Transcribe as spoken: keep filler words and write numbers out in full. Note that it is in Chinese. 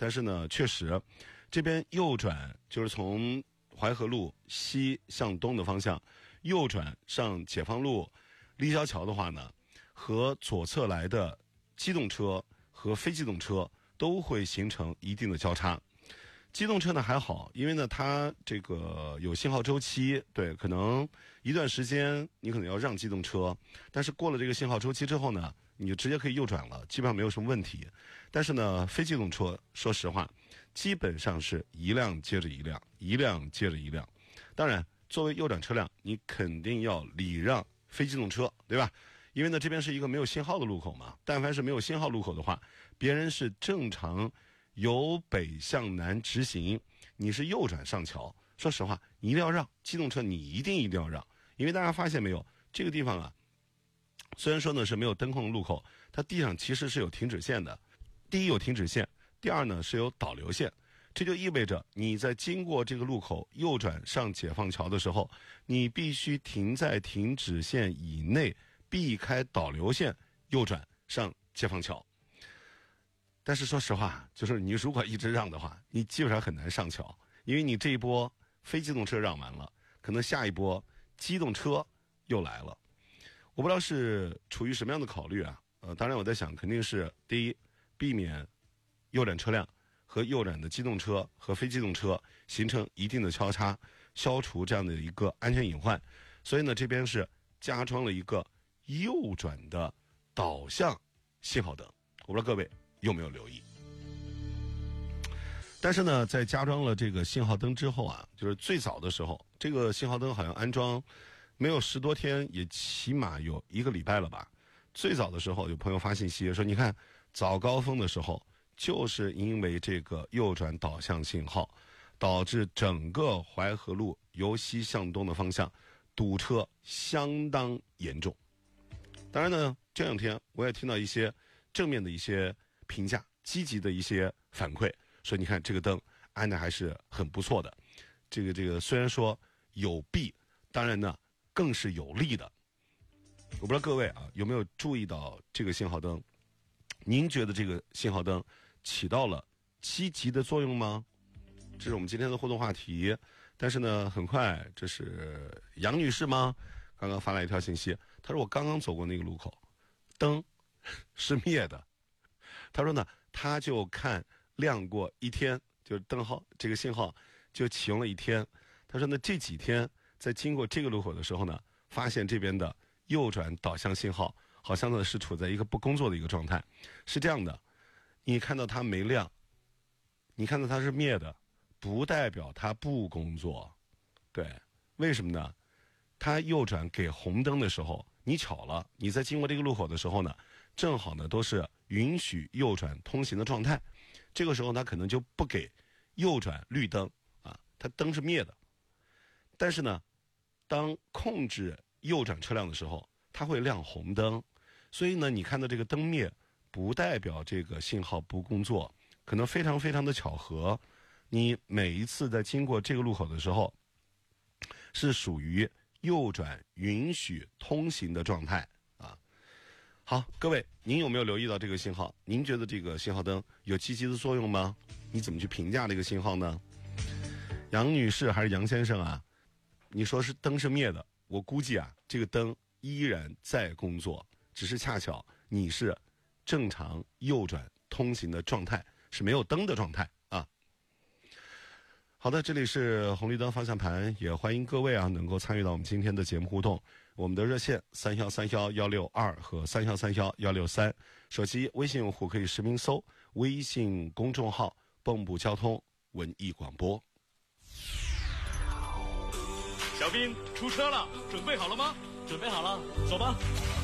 但是呢，确实这边右转就是从淮河路西向东的方向右转上解放路立交桥的话呢，和左侧来的机动车和非机动车都会形成一定的交叉。机动车呢还好，因为呢它这个有信号周期，对，可能一段时间你可能要让机动车，但是过了这个信号周期之后呢，你就直接可以右转了，基本上没有什么问题。但是呢，非机动车说实话，基本上是一辆接着一辆，一辆接着一辆。当然，作为右转车辆，你肯定要礼让非机动车，对吧？因为呢，这边是一个没有信号的路口嘛，但凡是没有信号路口的话，别人是正常由北向南直行，你是右转上桥，说实话，你一定要让机动车，你一定一定要让，因为大家发现没有，这个地方啊，虽然说呢是没有灯控的路口，它地上其实是有停止线的。第一有停止线，第二呢是有导流线，这就意味着你在经过这个路口右转上解放桥的时候，你必须停在停止线以内，避开导流线，右转上解放桥。但是说实话，就是你如果一直让的话，你基本上很难上桥，因为你这一波非机动车让完了，可能下一波机动车又来了。我不知道是出于什么样的考虑啊？呃，当然我在想，肯定是第一，避免右转车辆和右转的机动车和非机动车形成一定的交叉，消除这样的一个安全隐患。所以呢，这边是加装了一个右转的导向信号灯，我不知道各位有没有留意？但是呢，在加装了这个信号灯之后啊，就是最早的时候，这个信号灯好像安装没有十多天，也起码有一个礼拜了吧。最早的时候，有朋友发信息说，你看早高峰的时候，就是因为这个右转导向信号，导致整个淮河路由西向东的方向堵车相当严重。当然呢，这两天我也听到一些正面的一些评价，积极的一些反馈，说你看这个灯安的还是很不错的。这个这个虽然说有弊，当然呢更是有利的。我不知道各位啊有没有注意到这个信号灯？您觉得这个信号灯起到了积极的作用吗？这是我们今天的互动话题。但是呢，很快，这是杨女士吗？刚刚发来一条信息，她说我刚刚走过那个路口，灯是灭的。她说呢，她就看亮过一天，就是灯号这个信号就启用了一天。她说呢，这几天在经过这个路口的时候呢，发现这边的右转导向信号好像呢是处在一个不工作的一个状态。是这样的，你看到它没亮，你看到它是灭的，不代表它不工作。对，为什么呢？它右转给红灯的时候，你巧了，你在经过这个路口的时候呢，正好呢都是允许右转通行的状态，这个时候它可能就不给右转绿灯啊，它灯是灭的。但是呢，当控制右转车辆的时候，它会亮红灯，所以呢，你看到这个灯灭，不代表这个信号不工作，可能非常非常的巧合，你每一次在经过这个路口的时候，是属于右转允许通行的状态啊。好，各位，您有没有留意到这个信号？您觉得这个信号灯有积极的作用吗？你怎么去评价这个信号呢？杨女士还是杨先生啊？你说是灯是灭的，我估计啊，这个灯依然在工作，只是恰巧你是正常右转通行的状态，是没有灯的状态啊。好的，这里是红绿灯方向盘，也欢迎各位啊能够参与到我们今天的节目互动。我们的热线三幺三幺幺六二和三幺三幺幺六三，手机微信用户可以实名搜微信公众号蚌埠交通文艺广播。 小兵出车了，准备好了吗？ 准备好了，走吧。